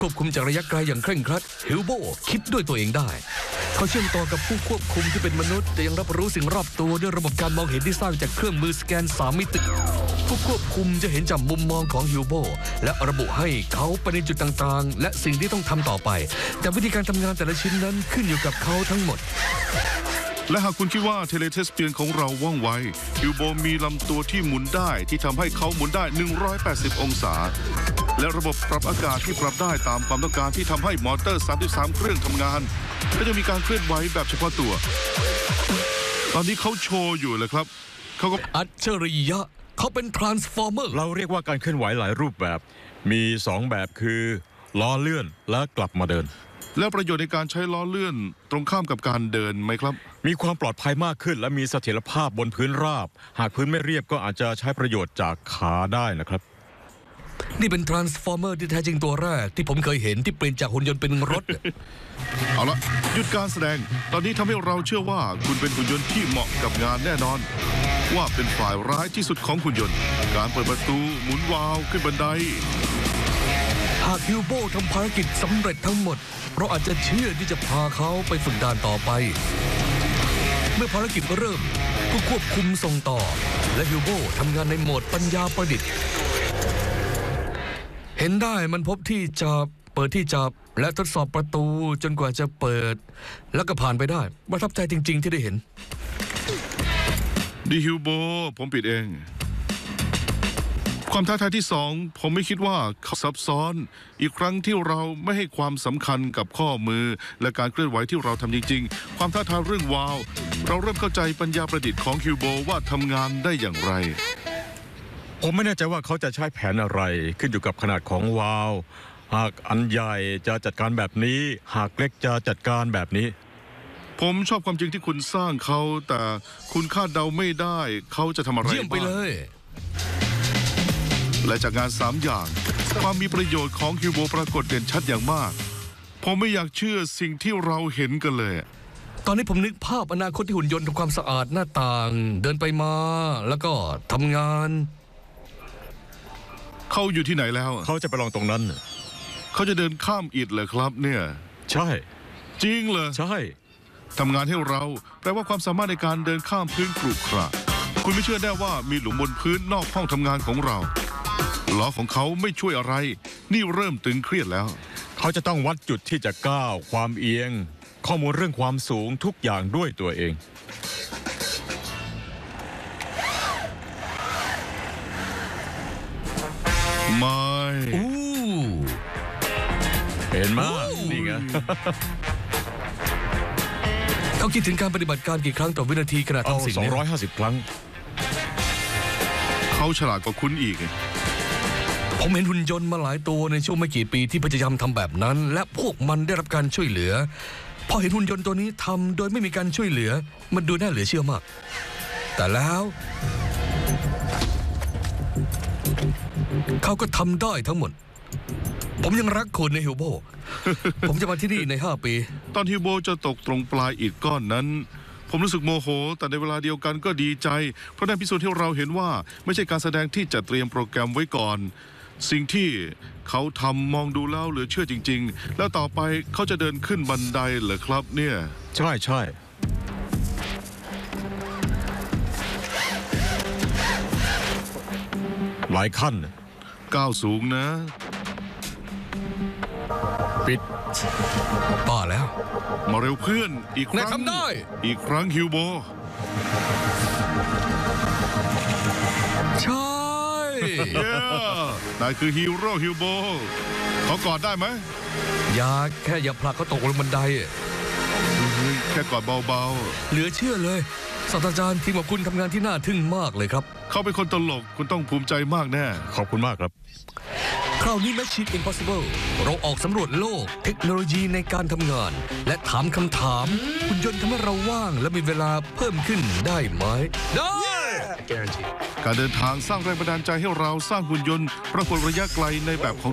ควบคุมจากระยะไกลอย่างเคร่งครัดฮิวโบคิดด้วยตัวเองได้เขาเชื่อมต่อกับผู้ควบคุมที่เป็นมนุษย์แต่ยังรับรู้สิ่งรอบตัวด้วยระบบการมองเห็นที่สร้างจากเครื่องมือสแกน3 มิติผู้ควบคุมจะเห็นจากมุมมองของฮิวโบและระบุให้เขาไปในจุดต่างๆและสิ่งที่ต้องทำต่อไปแต่วิธีการทำงานแต่ละชิ้นนั้นขึ้นอยู่กับเขาทั้งหมดและหากคุณคิดว่าเทเลเทสเปียนของเราว่องไวฮิวโบมีลำตัวที่หมุนได้ที่ทำให้เขาหมุนได้180องศาและระบบปรับอากาศที่ปรับได้ตามความต้องการที่ทำให้มอเตอร์33เครื่องทำงานและจะมีการเคลื่อนไหวแบบเฉพาะตัวตอนนี้เขาโชว์อยู่เลยครับเขาก็อัจฉริยะเขาเป็นทรานส์ฟอร์เมอร์เราเรียกว่าการเคลื่อนไหวหลายรูปแบบมี2แบบคือล้อเลื่อนและกลับมาเดินแล้วประโยชน์ในการใช้ล้อเลื่อนตรงข้ามกับการเดินไหมครับมีความปลอดภัยมากขึ้นและมีเสถียรภาพบนพื้นราบหากพื้นไม่เรียบก็อาจจะใช้ประโยชน์จากขาได้นะครับนี่เป็นทรานส์ฟอร์เมอร์ที่แท้จริงตัวแรกที่ผมเคยเห็นที่เปลี่ยนจากหุ่นยนต์เป็นรถเอาละหยุดการแสดงตอนนี้ทำให้เราเชื่อว่าคุณเป็นหุ่นยนต์ที่เหมาะกับงานแน่นอนว่าเป็นฝ่ายร้ายที่สุดของหุ่นยนต์การเปิดประตูหมุนวาล์วขึ้นบันไดหากฮิวโบทำภารกิจสำเร็จทั้งหมดเราอาจจะเชื่อที่จะพาเขาไปฝึกด่านต่อไปเมื่อภารกิจเริ่มผู้ควบคุมส่งต่อและฮิวโบทำงานในโหมดปัญญาประดิษฐ์เห็นได้มันพบที่จับเปิดที่จับและทดสอบประตูจนกว่าจะเปิดแล้วก็ผ่านไปได้ประทับใจจริงๆที่ได้เห็นดีฮิวโบผมปิดเองความท้าทายที่2ผมไม่คิดว่าซับซ้อนอีกครั้งที่เราไม่ให้ความสำคัญกับข้อมือและการเคลื่อนไหวที่เราทำจริงๆความท้าทายเรื่องวาล์วเราเริ่มเข้าใจปัญญาประดิษฐ์ของฮิวโบว่าทำงานได้อย่างไรผมไม่แน่ใจว่าเขาจะใช้แผนอะไรขึ้นอยู่กับขนาดของวาล์วหากอันใหญ่จะจัดการแบบนี้หากเล็กจะจัดการแบบนี้ผมชอบความจริงที่คุณสร้างเขาแต่คุณคาดเดาไม่ได้เขาจะทำอะไรเยี่ยมไปเลยและจากงาน3อย่างความมีประโยชน์ของฮิวโบปรากฏเด่นชัดอย่างมากผมไม่อยากเชื่อสิ่งที่เราเห็นกันเลยตอนนี้ผมนึกภาพอนาคตที่หุ่นยนต์ทำความสะอาดหน้าต่างเดินไปมาแล้วก็ทำงานเขาอยู่ที่ไหนแล้วเขาจะไปลองตรงนั้นเขาจะเดินข้ามอิฐเหรอครับเนี่ยใช่จริงเหรอใช่ทำงานให้เราแปลว่าความสามารถในการเดินข้ามพื้นกรุขระคุณไม่เชื่อแน่ว่ามีหลุมบนพื้นนอกห้องทำงานของเราล้อของเขาไม่ช่วยอะไรนี่เริ่มตึงเครียดแล้วเขาจะต้องวัดจุดที่จะก้าวความเอียงข้อมูลเรื่องความสูงทุกอย่างด้วยตัวเองไม่เห็นมั้ยนี่ไงเขาคิดถึงการปฏิบัติการกี่ครั้งต่อวินาทีขณะทำสิ่งนี้ 250 ครั้งเขาฉลาดกว่าคุณอีกผมเห็นหุ่นยนต์มาหลายตัวในช่วงไม่กี่ปีที่พยายามทำแบบนั้นและพวกมันได้รับการช่วยเหลือพอเห็นหุ่นยนต์ตัวนี้ทำโดยไม่มีการช่วยเหลือมันดูน่าเหลือเชื่อมากแต่แล้วเขาก็ทำได้ทั้งหมดผมยังรักคุณในฮิวโบ ผมจะมาที่นี่ใน5 ปีตอนฮิวโบจะตกตรงปลายอิฐก้อนนั้นผมรู้สึกโมโหแต่ในเวลาเดียวกันก็ดีใจเพราะได้พิสูจน์ให้เราเห็นว่าไม่ใช่การแสดงที่จะเตรียมโปรแกรมไว้ก่อนสิ่งที่เขาทำมองดูแล้วเหลือเชื่อจริงๆแล้วต่อไปเขาจะเดินขึ้นบันไดเหรอครับเนี่ยใช่ใช่หลายขั้นก้าวสูงนะปิดบ้าแล้วมาเร็วเพื่อนอีกครั้งทำได้อีกครั้งฮิวโบใช่นายคือฮีโร่ฮิวโบเขากอดได้ไหมอย่าผลักเขาตกลงบันไดแค่กอดเบาๆเหลือเชื่อเลยศาสตราจารย์ทีมของคุณทำงานที่น่าทึ่งมากเลยครับเขาเป็นคนตลกคุณต้องภูมิใจมากแน่ขอบคุณมากครับคราวนี้ Mission Impossible เราออกสำรวจโลกเทคโนโลยีในการทำงานและถามคำถามหุ่นยนต์ทำให้เราว่างและมีเวลาเพิ่มขึ้นได้ไหมได้การเดินทางสร้างแรงบันดาลใจให้เราสร้างหุ่นยนต์ประกวดระยะไกลในแบบของ